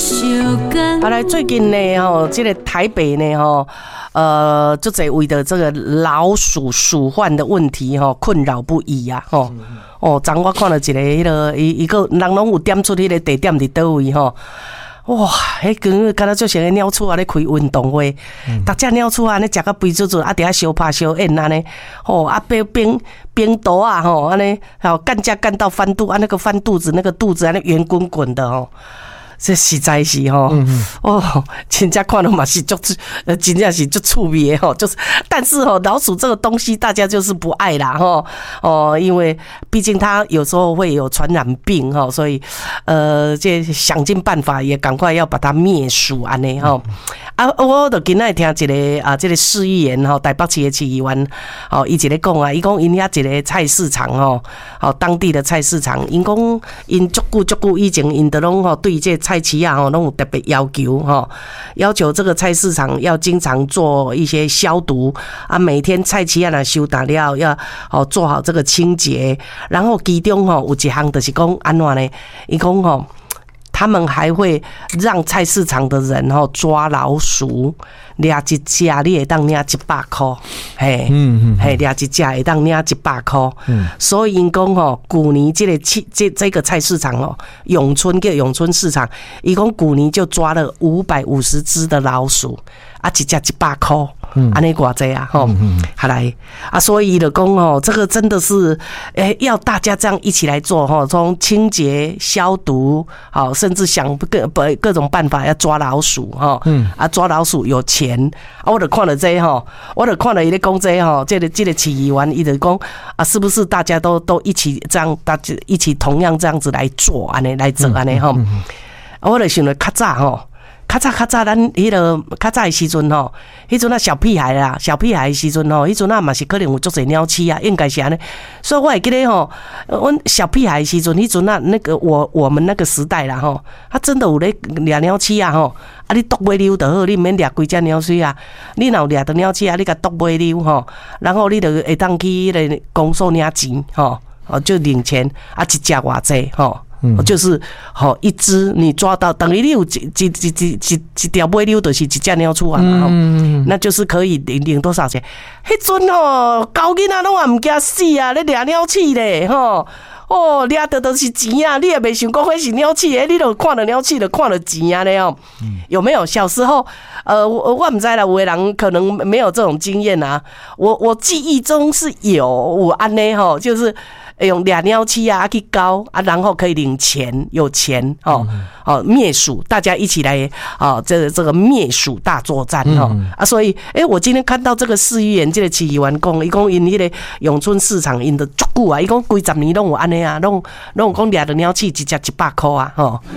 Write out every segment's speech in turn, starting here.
好来，最近呢，这个台北呢，就在为的这个老鼠鼠患的问题困扰不已啊，昨我看了一个人拢有点出迄个地点伫倒位哇，迄个敢若就像个鸟鼠啊咧开运动会，大家鸟鼠啊，安尼食到肥嘟嘟，啊，伫遐相拍相演安尼，啊冰刀啊，安尼，干到翻肚，啊，那个翻肚子，那个肚子安尼圆滚滚的这实在是真正看了嘛是真正是足趣味的就是，但是老鼠这个东西大家就是不爱啦因为毕竟它有时候会有传染病所以这想尽办法也赶快要把它灭鼠安尼我就今仔听一个这个市议员台北市的市议员伊一个讲啊，伊讲因遐一个菜市场当地的菜市场，因讲因足久以前因都拢对这菜市啊拢有特别要求这个菜市场要经常做一些消毒啊，每天菜市啊收打了要做好这个清洁，然后其中有一项就是讲安怎呢？伊讲他们还会让菜市场的人抓老鼠，抓一只你会当领100块，抓一只会当领100块。所以因讲去年这个菜市场永春市场，伊讲去年就抓了550只的老鼠，啊，一只100块，安尼偌济啊，好来啊，所以就讲这个真的是要大家这样一起来做从清洁消毒甚至想各种办法要抓老鼠抓老鼠有钱啊，我就看了这我就看了伊咧讲这个市议员伊就讲是不是大家都一起这样，大家一起同样这样子来做安尼来做安尼我就想了较早较早，咱迄个较早的时阵迄阵小屁孩的时阵迄阵嘛是可能有足侪鸟鼠啊，应该是安尼。所以我会记得阮小屁孩的时阵，迄阵那个我们那个时代啦他真的有咧抓鸟鼠啊你剁尾溜就好，你免抓规只鸟鼠啊。你若有抓到鸟鼠啊，你甲剁尾溜然后你就会当去迄个公所领钱就领钱啊，一只偌济就是一只你抓到，等于你有一条尾溜，就是一只鸟鼠啊那就是可以领多少钱？迄阵高囡仔拢也唔惊死啊，咧抓鸟鼠咧抓到都是钱啊！你也没想讲迄是鸟鼠你就看了鸟鼠就看了钱啊咧有没有？小时候我唔知啦，有的人可能没有这种经验啊。我记忆中是有安尼就是用抓鸟鼠啊去搞啊，然后可以领钱，有钱灭鼠，大家一起来这个灭鼠大作战所以我今天看到这个市议员这个市议员讲，伊讲因迄个永春市场因的足久啊，伊讲几十年拢有安尼啊，拢有讲抓到鸟鼠一只100块啊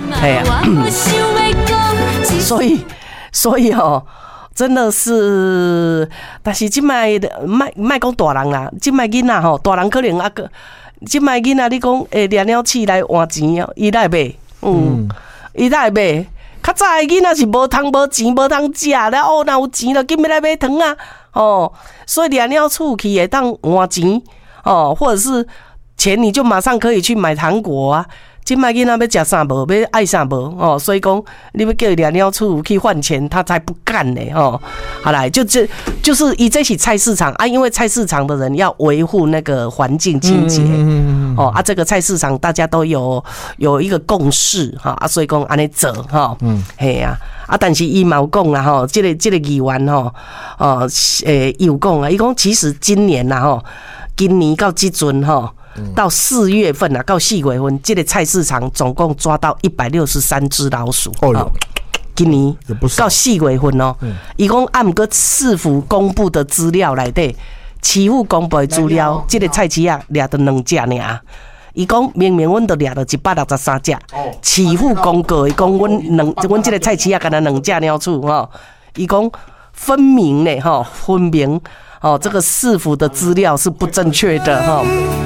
所以真的是，但是现在卖讲大人啦，现在囡仔大人可能现在囡仔你讲抓鸟鼠来换钱伊哪会买？伊哪会买？较早的囡仔是无钱无通食了若有钱就紧要来买糖啊所以抓鸟鼠去会当换钱或者是钱你就马上可以去买糖果啊。现在囡仔要吃啥无，要爱啥无所以讲你要叫抓鸟鼠去换钱，他才不干呢好来，就是以这是菜市场啊，因为菜市场的人要维护那个环境清洁这个菜市场大家都有一个共识所以讲安尼做嘿啊但是伊嘛有讲啦这个议员有讲啊，伊讲其实今年到这阵到4月份到4月份，这个菜市场总共抓到163只老鼠今年到4月份伊讲按个市府公布的资料内底，市府公布的资料，这个菜市啊抓到2只尔。伊讲明明阮都抓到163只，市府公告伊讲阮这个菜市啊敢若2只鸟鼠伊讲分明呢分明这个市府的资料是不正确的